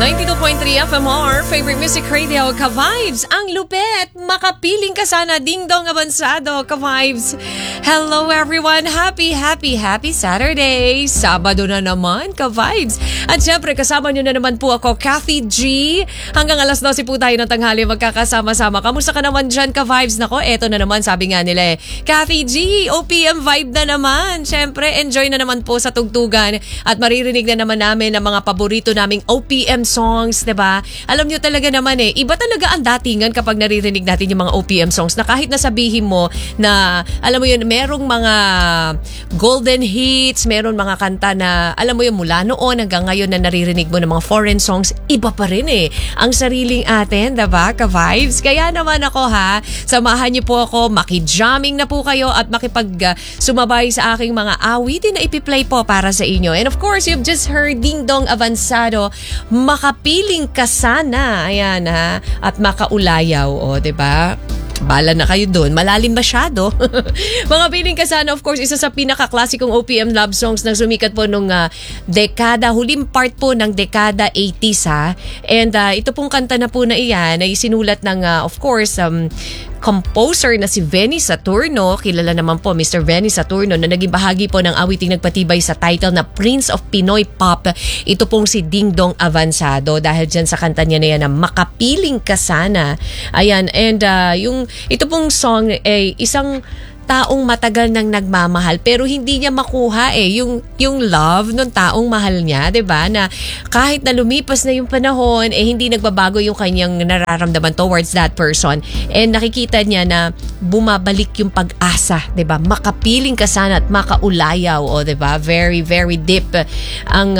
92.3 FMR, favorite music radio, ka-vibes. Ang lupet, makapiling ka sana, ding-dong avansado, ka-vibes. Hello everyone, happy Saturday. Sabado na naman, ka-vibes. At syempre, kasama nyo na naman po ako, Kathy G. Hanggang alas 12 po tayo ng tanghali magkakasama-sama. Kamusta ka naman dyan, ka-vibes? Nako, eto na naman, sabi nga nila Kathy G, OPM vibe na naman. Syempre, enjoy na naman po sa tugtugan at maririnig na naman namin ang mga paborito naming OPM songs, 'di ba? Alam niyo talaga naman iba talaga ang datingan kapag naririnig natin yung mga OPM songs na kahit na sabihin mo na alam mo yun, merong mga golden hits, meron mga kanta na alam mo yun mula noon hanggang ngayon na naririnig mo ng mga foreign songs, iba pa rin ang sariling atin, 'di ba? Ka-vibes. Kaya naman ako samahan niyo po ako, maki-jamming na po kayo at sumabay sa aking mga awitin na ipi-play po para sa inyo. And of course, you've just heard Ding Dong Avansado, makapiling ka sana. Ayan at makaulayaw, diba? Bala na kayo doon. Malalim masyado. Makapiling ka sana, of course, isa sa pinaka-klasikong OPM love songs na sumikat po nung huling part po ng dekada 80s And ito pong kanta na po na iyan ay sinulat ng, of course, composer na si Benny Saturno. Kilala naman po Mr. Benny Saturno na naging bahagi po ng awiting nagpatibay sa title na Prince of Pinoy Pop. Ito pong si Ding Dong Avansado dahil dyan sa kanta niya na yan na makapiling ka sana. Ayan, and ito pong song ay isang taong matagal nang nagmamahal pero hindi niya makuha yung love ng taong mahal niya, 'di ba? Na kahit na lumipas na yung panahon hindi nagbabago yung kanyang nararamdaman towards that person. And nakikita niya na bumabalik yung pag-asa, 'di ba? Makapiling ka sana at makaulayaw, 'di ba? Very very deep ang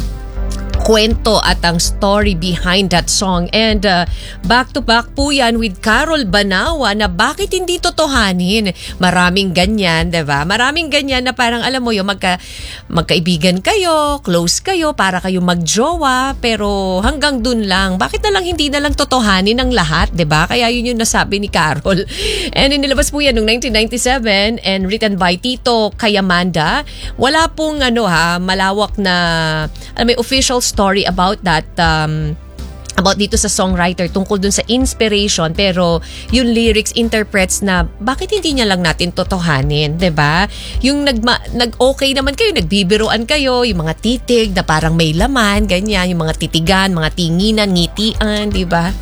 kwento at ang story behind that song. And back to back po yan with Carol Banawa na bakit hindi totohanin. Maraming ganyan, diba? Maraming ganyan na parang alam mo yung magkaibigan kayo, close kayo, para kayo magjowa, pero hanggang dun lang. Bakit na lang hindi na lang totohanin ang lahat, diba? Kaya yun yung nasabi ni Carol. And inilabas po yan noong 1997 and written by Tito Kayamanda. Wala pong malawak na may official story about that about dito sa songwriter tungkol dun sa inspiration, pero yung lyrics interprets na bakit hindi niya lang natin totohanin, 'di ba? Yung nag-okay naman kayo, nagbibiruan kayo, yung mga titig na parang may laman, ganyan, yung mga titigan, mga tinginan, ngitian, 'di ba?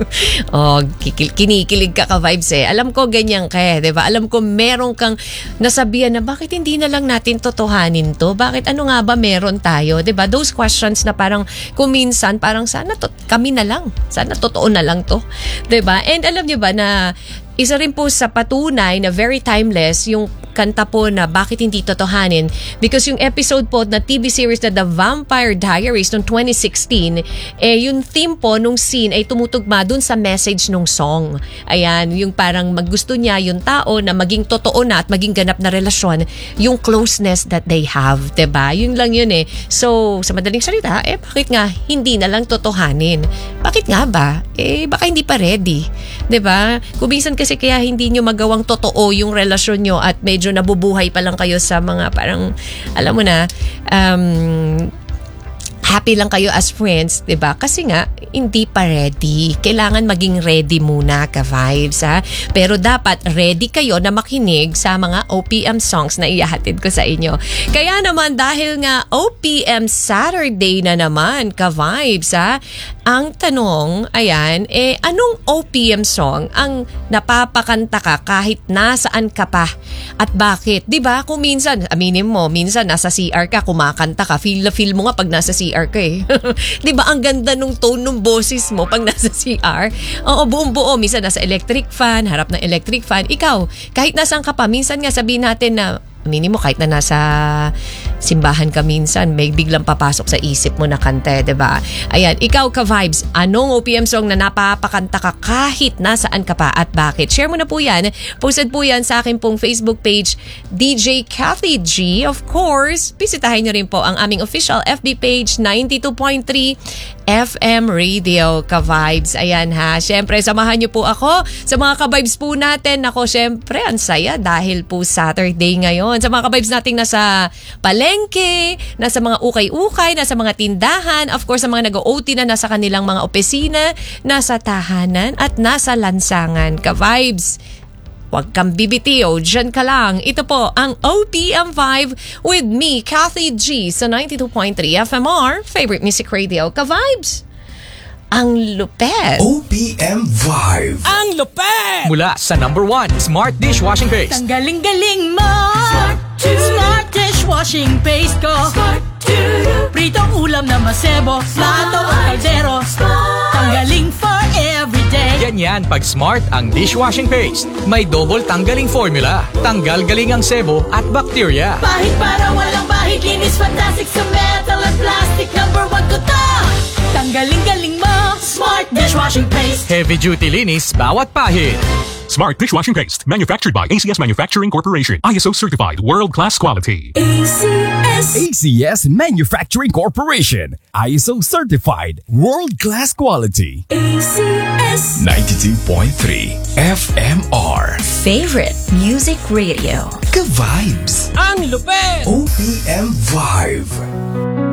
Kinikilig ka vibes Alam ko ganyan ka 'di ba? Alam ko meron kang nasabihan na bakit hindi na lang natin totohanin 'to? Bakit ano nga ba meron tayo, 'di ba? Those questions na parang kuminsan parang sana kami na lang. Sana totoo na lang to. 'Di ba? And alam niyo ba na isa rin po sa patunay na very timeless yung kanta po na bakit hindi totohanin, because yung episode po na TV series na The Vampire Diaries noong 2016, yung theme po nung scene ay tumutugma dun sa message nung song. Ayan, yung parang maggusto niya yung tao na maging totoo na at maging ganap na relasyon, yung closeness that they have, 'di ba? Yun lang yun So, sa madaling salita, bakit nga hindi na lang totohanin? Bakit nga ba? Baka hindi pa ready, 'di ba? Kuminsan kasi kaya hindi nyo magawang totoo yung relasyon nyo at medyo nabubuhay pa lang kayo sa mga parang, alam mo na, happy lang kayo as friends, 'di ba? Kasi nga hindi pa ready. Kailangan maging ready muna, ka-vibes Pero dapat ready kayo na makinig sa mga OPM songs na ihahatid ko sa inyo. Kaya naman dahil nga OPM Saturday na naman, ka-vibes ang tanong, ayan, anong OPM song ang napapakanta ka kahit nasaan ka pa at bakit? 'Di ba? Kung minsan, aminin mo, minsan nasa CR ka, kumakanta ka, feel mo nga pag nasa CR ka 'Di ba? Ang ganda nung tone ng boses mo pag nasa CR. Oo, buong-buo. Minsan nasa electric fan, harap ng electric fan. Ikaw, kahit nasaan ka pa, minsan nga sabihin natin na minimo kahit na nasa simbahan ka minsan, may biglang papasok sa isip mo na kanta, 'di ba? Ayan, ikaw ka-vibes, anong OPM song na napapakanta ka kahit nasaan ka pa at bakit? Share mo na po 'yan. Posted po 'yan sa akin pong Facebook page, DJ Kathy G. Of course, bisitahin niyo rin po ang aming official FB page, 92.3 FM Radio, ka-vibes. Ayan syempre samahan niyo po ako sa mga ka-vibes po natin. Ako syempre, ang saya dahil po Saturday ngayon. Sa mga ka-vibes nating nasa palengke, palengke, nasa mga ukay-ukay, nasa mga tindahan, of course, sa mga nag-OT na nasa kanilang mga opisina, nasa tahanan, at nasa lansangan. Ka-vibes, huwag kang bibitiw, dyan ka lang. Ito po ang OPM5 with me, Kathy G, sa 92.3 FMR, Favorite Music Radio. Ka-vibes, ang lupet. OPM Vibe. Ang lupet! Mula sa #1 Smart Dishwashing Paste. Ang galing-galing mo! Smart dishwashing paste ko. Pritong ulam na masebo, plato o kaldero. Tanggaling for everyday. Ganyan pag Smart ang dishwashing paste. May double tanggaling formula. Tanggal galing ang sebo at bacteria. Bahid para walang bahid, linis fantastic sa metal at plastic. #1 ko to! Tanggaling-galing mo, Smart dishwashing paste. Heavy duty linis bawat pahid. Smart Dishwashing Paste, manufactured by ACS Manufacturing Corporation. ISO certified, world-class quality. ACS Manufacturing Corporation. ISO certified, world-class quality. ACS 92.3 FMR. Favorite Music Radio. Ka-vibes. Ang lupet! OPM Vibe.